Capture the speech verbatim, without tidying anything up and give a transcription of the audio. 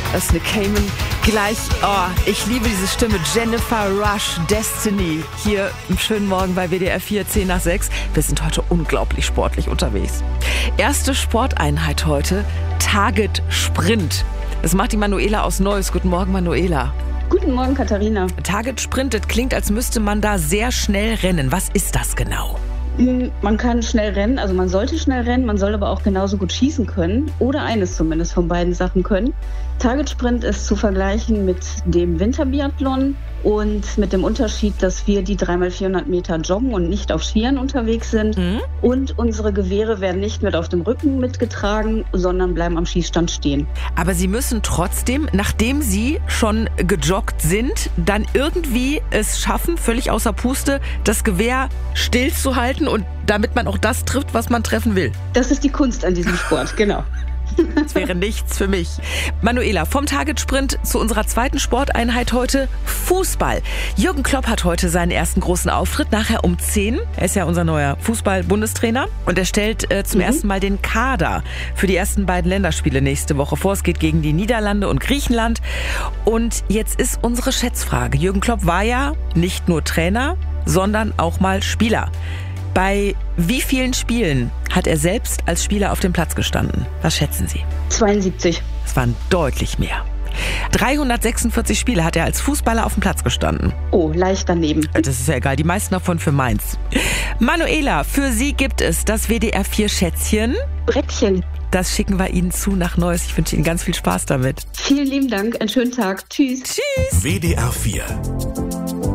Das ist eine Cayman. Gleich, oh, ich liebe diese Stimme. Jennifer Rush, Destiny. Hier im schönen Morgen bei W D R vier, zehn nach sechs. Wir sind heute unglaublich sportlich unterwegs. Erste Sporteinheit heute, Target Sprint. Das macht die Manuela aus Neuss. Guten Morgen, Manuela. Guten Morgen, Katharina. Target Sprint, das klingt, als müsste man da sehr schnell rennen. Was ist das genau? Man kann schnell rennen, also man sollte schnell rennen, man soll aber auch genauso gut schießen können oder eines zumindest von beiden Sachen können. Target Sprint ist zu vergleichen mit dem Winterbiathlon und mit dem Unterschied, dass wir die drei mal vierhundert Meter joggen und nicht auf Skiern unterwegs sind. Mhm. Und unsere Gewehre werden nicht mit auf dem Rücken mitgetragen, sondern bleiben am Schießstand stehen. Aber Sie müssen trotzdem, nachdem Sie schon gejoggt sind, dann irgendwie es schaffen, völlig außer Puste, das Gewehr stillzuhalten und damit man auch das trifft, was man treffen will. Das ist die Kunst an diesem Sport, genau. Das wäre nichts für mich. Manuela, vom Target Sprint zu unserer zweiten Sporteinheit heute, Fußball. Jürgen Klopp hat heute seinen ersten großen Auftritt, nachher um zehn. Er ist ja unser neuer Fußball-Bundestrainer und er stellt äh, zum mhm. ersten Mal den Kader für die ersten beiden Länderspiele nächste Woche vor. Es geht gegen die Niederlande und Griechenland. Und jetzt ist unsere Schätzfrage. Jürgen Klopp war ja nicht nur Trainer, sondern auch mal Spieler. Bei wie vielen Spielen hat er selbst als Spieler auf dem Platz gestanden? Was schätzen Sie? zweiundsiebzig. Es waren deutlich mehr. dreihundertsechsundvierzig Spiele hat er als Fußballer auf dem Platz gestanden. Oh, leicht daneben. Das ist ja egal, die meisten davon für Mainz. Manuela, für Sie gibt es das W D R vier Schätzchen. Brettchen. Das schicken wir Ihnen zu nach Neuss. Ich wünsche Ihnen ganz viel Spaß damit. Vielen lieben Dank, einen schönen Tag. Tschüss. Tschüss. W D R vier.